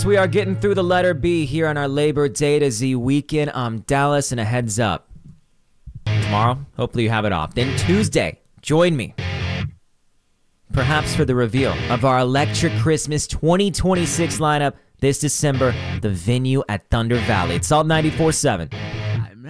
We are getting through the letter B here on our Labor Day to Z weekend. I'm Dallas, and a heads up. Tomorrow, hopefully you have it off. Then Tuesday, join me. Perhaps for the reveal of our Electric Christmas 2026 lineup this December, the venue at Thunder Valley. It's all 94.7.